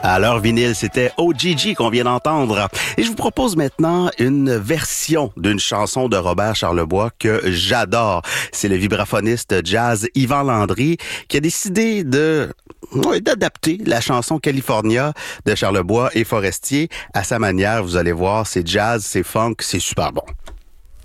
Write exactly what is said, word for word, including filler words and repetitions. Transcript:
À l'heure vinyle, c'était O G G qu'on vient d'entendre. Et je vous propose maintenant une version d'une chanson de Robert Charlebois que j'adore. C'est le vibraphoniste jazz Yvan Landry qui a décidé de ouais, d'adapter la chanson California de Charlebois et Forestier à sa manière. Vous allez voir, c'est jazz, c'est funk, c'est super bon.